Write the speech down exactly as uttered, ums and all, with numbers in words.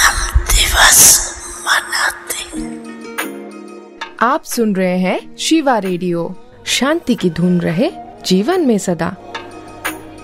जन्म दिवस मनाते। आप सुन रहे हैं शिवा रेडियो। शांति की धुन रहे जीवन में सदा।